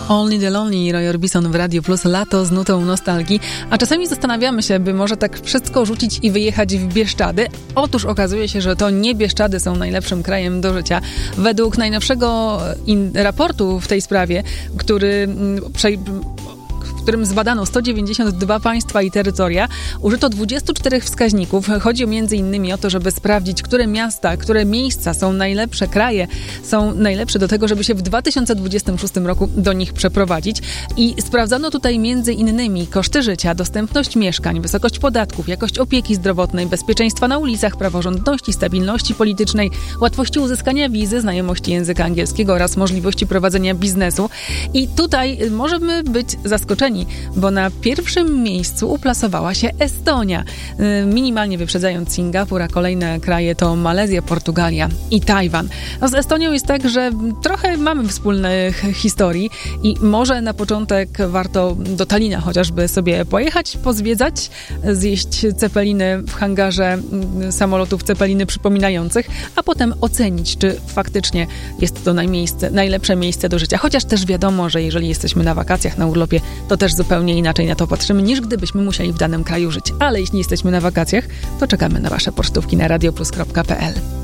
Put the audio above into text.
Only the Lonely, Roy Orbison w Radiu Plus, lato z nutą nostalgii. A czasami zastanawiamy się, by może tak wszystko rzucić i wyjechać w Bieszczady. Otóż okazuje się, że to nie Bieszczady są najlepszym krajem do życia. Według najnowszego raportu w tej sprawie, w którym zbadano 192 państwa i terytoria, użyto 24 wskaźników. Chodzi m.in. o to, żeby sprawdzić, które miasta, które miejsca są najlepsze, kraje są najlepsze do tego, żeby się w 2026 roku do nich przeprowadzić. I sprawdzano tutaj m.in. koszty życia, dostępność mieszkań, wysokość podatków, jakość opieki zdrowotnej, bezpieczeństwa na ulicach, praworządności, stabilności politycznej, łatwości uzyskania wizy, znajomości języka angielskiego oraz możliwości prowadzenia biznesu. I tutaj możemy być zaskoczeni, bo na pierwszym miejscu uplasowała się Estonia, minimalnie wyprzedzając Singapur, a kolejne kraje to Malezja, Portugalia i Tajwan. No z Estonią jest tak, że trochę mamy wspólnych historii i może na początek warto do Tallina chociażby sobie pojechać, pozwiedzać, zjeść cepeliny w hangarze samolotów cepeliny przypominających, a potem ocenić, czy faktycznie jest to najlepsze miejsce do życia. Chociaż też wiadomo, że jeżeli jesteśmy na wakacjach, na urlopie, to też zupełnie inaczej na to patrzymy, niż gdybyśmy musieli w danym kraju żyć. Ale jeśli jesteśmy na wakacjach, to czekamy na wasze pocztówki na radioplus.pl.